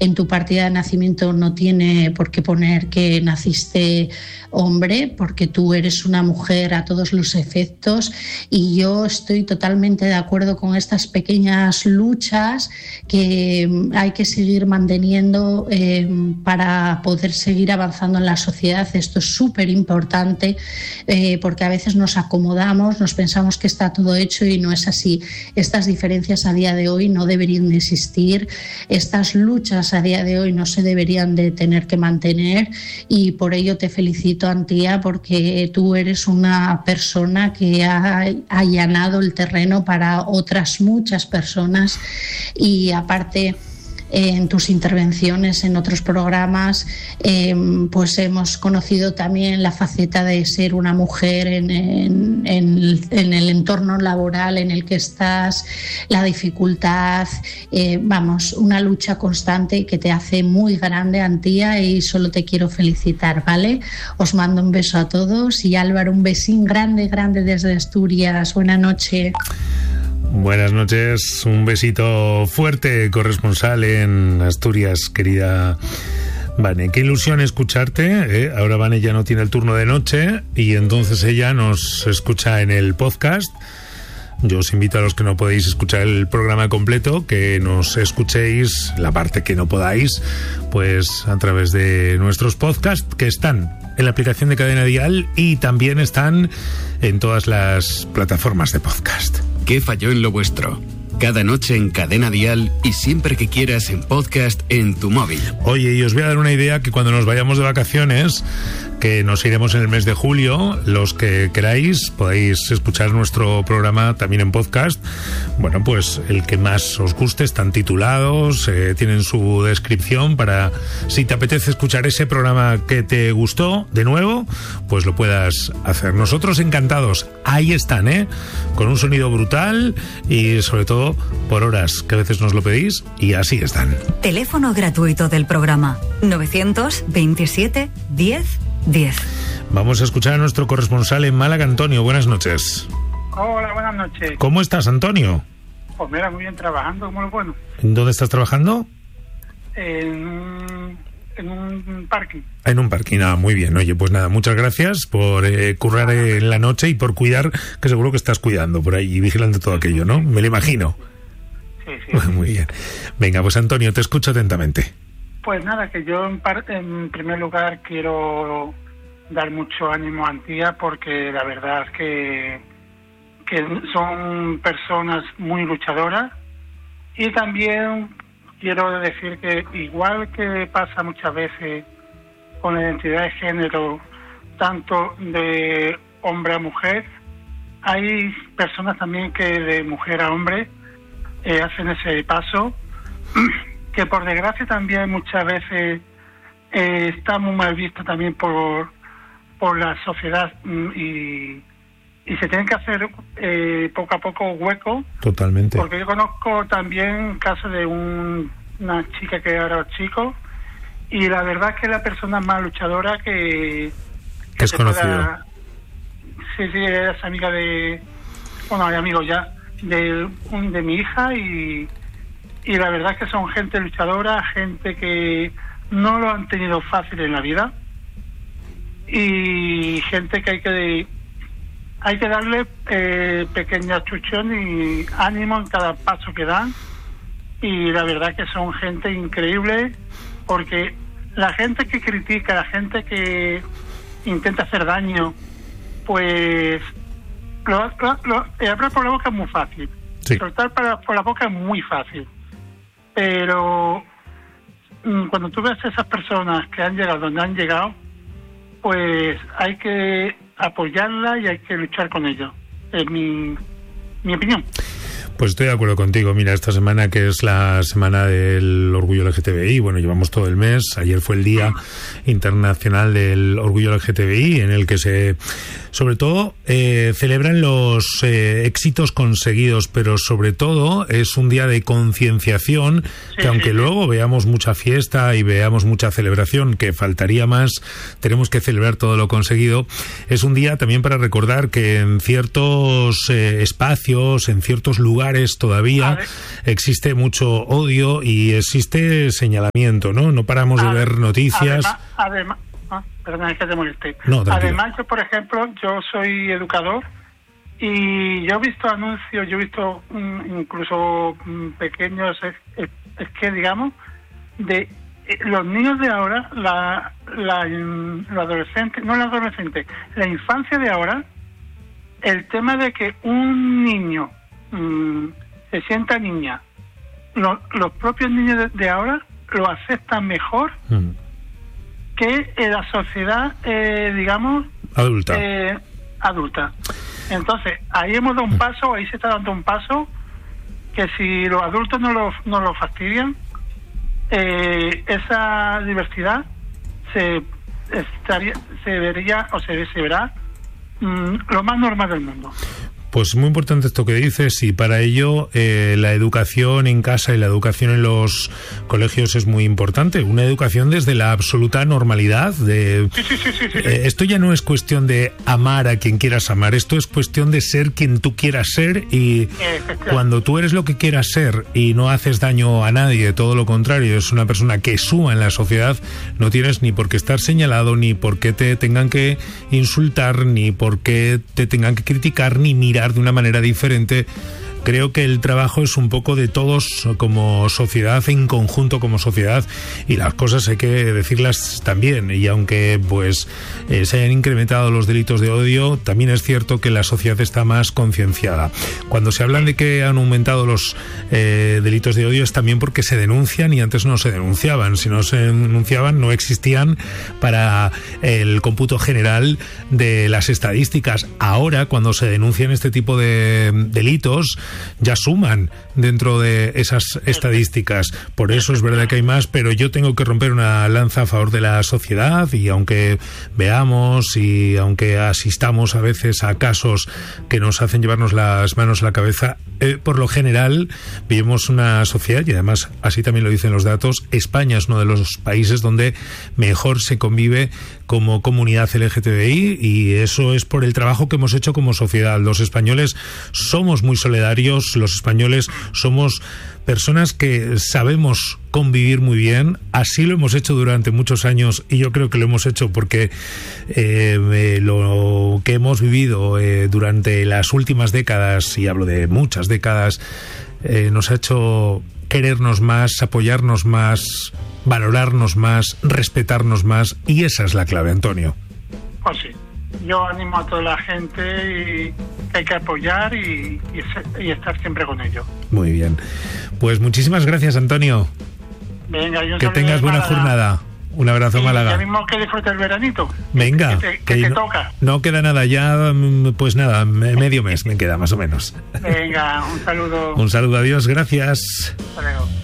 en tu partida de nacimiento no tiene por qué poner que naciste hombre, porque tú eres una mujer a todos los efectos, y yo estoy totalmente de acuerdo con estas pequeñas luchas que hay que seguir manteniendo para poder seguir avanzando en la sociedad. Esto es súper importante porque a veces nos acomodamos, nos pensamos que está todo hecho y no es así. Estas diferencias a día de hoy no deberían de existir, estas luchas a día de hoy no se deberían de tener que mantener, y por ello te felicito, Antía, porque tú eres una persona que ha allanado el terreno para otras muchas personas, y aparte en tus intervenciones en otros programas pues hemos conocido también la faceta de ser una mujer en el entorno laboral en el que estás, la dificultad, una lucha constante que te hace muy grande, Antía, y solo te quiero felicitar, ¿vale? Os mando un beso a todos, y Álvaro, un besín grande desde Asturias. Buenas noches. Buenas noches, un besito fuerte, corresponsal en Asturias, querida Vane. Qué ilusión escucharte, ¿eh? Ahora Vane ya no tiene el turno de noche y entonces ella nos escucha en el podcast. Yo os invito a los que no podéis escuchar el programa completo, que nos escuchéis la parte que no podáis, pues a través de nuestros podcasts, que están en la aplicación de Cadena Dial y también están en todas las plataformas de podcast. ¿Qué falló en lo vuestro? Cada noche en Cadena Dial y siempre que quieras en podcast en tu móvil. Oye, y os voy a dar una idea, que cuando nos vayamos de vacaciones, que nos iremos en el mes de julio, los que queráis podéis escuchar nuestro programa también en podcast. Bueno, pues el que más os guste, están titulados, tienen su descripción para, si te apetece escuchar ese programa que te gustó de nuevo, pues lo puedas hacer. Nosotros encantados, ahí están, con un sonido brutal y sobre todo por horas, que a veces nos lo pedís, y así están. Teléfono gratuito del programa 927 10 10. Vamos a escuchar a nuestro corresponsal en Málaga, Antonio. Buenas noches. Hola, buenas noches. ¿Cómo estás, Antonio? Pues mira, muy bien, trabajando, como lo bueno. ¿En dónde estás trabajando? En un parking. En un parking, muy bien. Oye, pues nada, muchas gracias por currar en la noche y por cuidar, que seguro que estás cuidando por ahí y vigilando todo aquello, ¿no? Me lo imagino. Sí. Muy bien. Venga, pues Antonio, te escucho atentamente. Pues nada, que yo en primer lugar quiero dar mucho ánimo a Antía, porque la verdad es que son personas muy luchadoras, y también quiero decir que igual que pasa muchas veces con la identidad de género, tanto de hombre a mujer, hay personas también que de mujer a hombre hacen ese paso, que por desgracia también muchas veces está muy mal visto también por la sociedad, y se tienen que hacer poco a poco hueco. Totalmente. Porque yo conozco también casos de una chica que ahora es chico, y la verdad es que es la persona más luchadora que es conocido. Sí, es amiga de amigos ya de mi hija, y la verdad es que son gente luchadora, gente que no lo han tenido fácil en la vida, y gente que hay que darle pequeña chuchón y ánimo en cada paso que dan, y la verdad que son gente increíble, porque la gente que critica, la gente que intenta hacer daño, pues hablar por la boca es muy fácil, sí. Soltar por la boca es muy fácil, pero cuando tú ves a esas personas que han llegado donde han llegado, pues hay que apoyarla y hay que luchar con ello, es mi opinión. Pues estoy de acuerdo contigo. Mira, esta semana, que es la semana del orgullo LGTBI, bueno, llevamos todo el mes. Ayer fue el Día Internacional del Orgullo LGTBI, en el que sobre todo, celebran los éxitos conseguidos, pero sobre todo es un día de concienciación, que aunque luego veamos mucha fiesta y veamos mucha celebración, que faltaría más, tenemos que celebrar todo lo conseguido. Es un día también para recordar que en ciertos espacios, en ciertos lugares, hogares todavía existe mucho odio y existe señalamiento, ¿no? No paramos de ver noticias. Además, perdón, es que te molesté. No, además, yo, por ejemplo, yo soy educador y yo he visto anuncios, yo he visto incluso pequeños, es que digamos, de los niños de ahora, la infancia de ahora, el tema de que un niño se sienta niña, los propios niños de ahora lo aceptan mejor que la sociedad, digamos, adulta. Entonces, ahí hemos dado un paso, ahí se está dando un paso, que si los adultos no lo fastidian, esa diversidad se verá lo más normal del mundo. Pues muy importante esto que dices, y para ello la educación en casa y la educación en los colegios es muy importante. Una educación desde la absoluta normalidad. Sí. Esto ya no es cuestión de amar a quien quieras amar, esto es cuestión de ser quien tú quieras ser, y cuando tú eres lo que quieras ser y no haces daño a nadie, todo lo contrario, es una persona que suma en la sociedad, no tienes ni por qué estar señalado, ni por qué te tengan que insultar, ni por qué te tengan que criticar, ni mirar de una manera diferente. Creo que el trabajo es un poco de todos como sociedad, en conjunto como sociedad, y las cosas hay que decirlas también. Y aunque pues se hayan incrementado los delitos de odio, también es cierto que la sociedad está más concienciada. Cuando se hablan de que han aumentado los delitos de odio, es también porque se denuncian, y antes no se denunciaban. Si no se denunciaban, no existían para el cómputo general de las estadísticas. Ahora, cuando se denuncian este tipo de delitos, ya suman dentro de esas estadísticas. Por eso es verdad que hay más, pero yo tengo que romper una lanza a favor de la sociedad, y aunque veamos y aunque asistamos a veces a casos que nos hacen llevarnos las manos a la cabeza, por lo general vivimos una sociedad, y además así también lo dicen los datos, España es uno de los países donde mejor se convive como comunidad LGTBI, y eso es por el trabajo que hemos hecho como sociedad. Los españoles somos muy solidarios, los españoles somos personas que sabemos convivir muy bien, así lo hemos hecho durante muchos años, y yo creo que lo hemos hecho porque lo que hemos vivido durante las últimas décadas, y hablo de muchas décadas, nos ha hecho querernos más, apoyarnos más, valorarnos más, respetarnos más, y esa es la clave, Antonio. Pues sí. Yo animo a toda la gente, y hay que apoyar y estar siempre con ellos. Muy bien. Pues muchísimas gracias, Antonio. Venga, que tengas buena jornada. Un abrazo, Málaga. Ya mismo que disfrutes el veranito. Venga. Que te toca. No queda nada ya, pues nada, medio mes me queda más o menos. Venga, un saludo. Un saludo, adiós, gracias. Hasta luego.